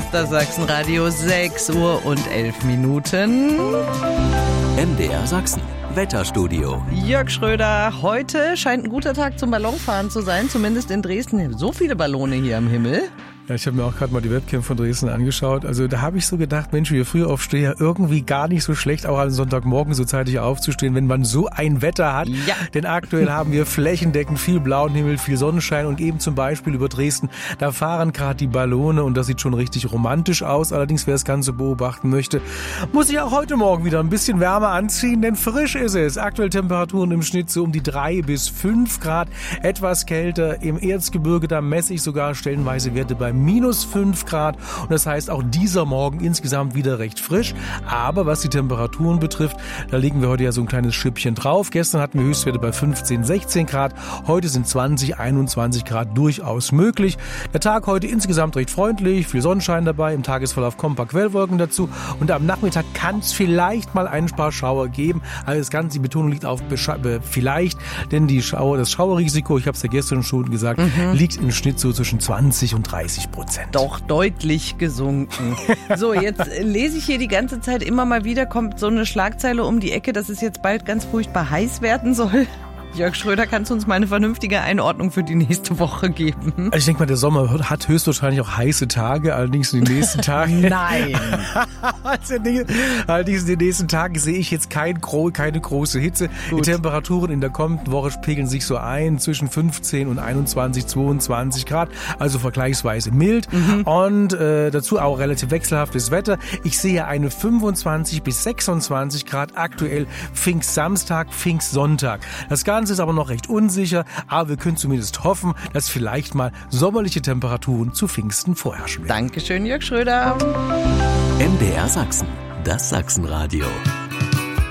Das Sachsenradio, 6 Uhr und 11 Minuten. MDR Sachsen, Wetterstudio. Jörg Schröder, heute scheint ein guter Tag zum Ballonfahren zu sein, zumindest in Dresden. So viele Ballone hier am Himmel. Ja, ich habe mir auch gerade mal die Webcam von Dresden angeschaut. Also da habe ich so gedacht, Mensch, wir Frühaufsteher, irgendwie gar nicht so schlecht, auch am Sonntagmorgen so zeitig aufzustehen, wenn man so ein Wetter hat. Ja. Denn aktuell haben wir flächendeckend viel blauen Himmel, viel Sonnenschein und eben zum Beispiel über Dresden, da fahren gerade die Ballone und das sieht schon richtig romantisch aus. Allerdings, wer das Ganze beobachten möchte, muss sich auch heute Morgen wieder ein bisschen wärmer anziehen, denn frisch ist es. Aktuell Temperaturen im Schnitt so um die 3 bis 5 Grad, etwas kälter. Im Erzgebirge, da messe ich sogar stellenweise Werte bei minus 5 Grad und das heißt auch dieser Morgen insgesamt wieder recht frisch, aber was die Temperaturen betrifft, da legen wir heute ja so ein kleines Schippchen drauf. Gestern hatten wir Höchstwerte bei 15, 16 Grad, heute sind 20, 21 Grad durchaus möglich. Der Tag heute insgesamt recht freundlich, viel Sonnenschein dabei, im Tagesverlauf kommen ein paar Quellwolken dazu und am Nachmittag kann es vielleicht mal ein paar Schauer geben, also das Ganze, die Betonung liegt auf vielleicht, denn das Schauerrisiko, ich habe es ja gestern schon gesagt, liegt im Schnitt so zwischen 20 und 30%. Doch deutlich gesunken. So, jetzt lese ich hier die ganze Zeit immer mal wieder, kommt so eine Schlagzeile um die Ecke, dass es jetzt bald ganz furchtbar heiß werden soll. Jörg Schröder, kannst du uns mal eine vernünftige Einordnung für die nächste Woche geben? Also ich denke mal, der Sommer hat höchstwahrscheinlich auch heiße Tage, allerdings in den nächsten Tagen. Nein. Allerdings in den nächsten Tagen sehe ich jetzt keine große Hitze. Gut. Die Temperaturen in der kommenden Woche pegeln sich so ein zwischen 15 und 21, 22 Grad, also vergleichsweise mild. Und dazu auch relativ wechselhaftes Wetter. Ich sehe eine 25 bis 26 Grad aktuell Pfingstsamstag, Pfingstsonntag. Das Ganze ist aber noch recht unsicher, aber wir können zumindest hoffen, dass vielleicht mal sommerliche Temperaturen zu Pfingsten vorherrschen werden. Dankeschön, Jörg Schröder. MDR Sachsen, das Sachsenradio.